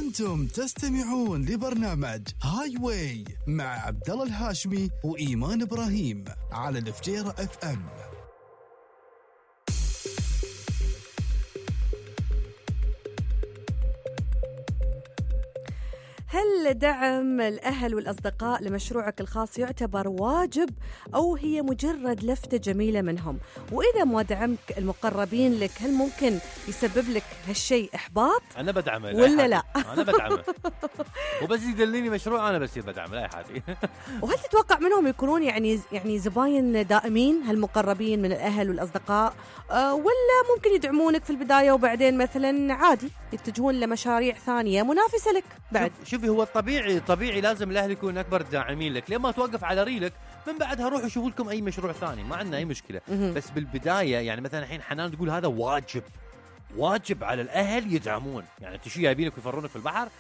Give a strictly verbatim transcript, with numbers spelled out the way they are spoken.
أنتم تستمعون لبرنامج هاي واي مع عبد الله الهاشمي وإيمان إبراهيم على الفجيرة اف ام. هل دعم الأهل والأصدقاء لمشروعك الخاص يعتبر واجب أو هي مجرد لفتة جميلة منهم؟ وإذا ما دعمك المقربين لك هل ممكن يسبب لك هالشيء إحباط؟ أنا بدعمه ولا لا؟ أنا بدعمه وبس يدلني مشروع أنا بس بدعمه لا حالي. وهل تتوقع منهم يكونون يعني يعني زباين دائمين هالمقربين من الأهل والأصدقاء أه ولا ممكن يدعمونك في البداية وبعدين مثلا عادي يتجهون لمشاريع ثانية منافسة لك بعد؟ شوفي هو الطبيعي طبيعي لازم الأهل يكون أكبر داعمين لك لما توقف على ريلك من بعدها روحوا شوفوا لكم أي مشروع ثاني ما عندنا أي مشكلة. بس بالبداية يعني مثلا الحين حنان تقول هذا واجب واجب على الأهل يدعمون يعني تشي جايبينك ويفرونك في البحر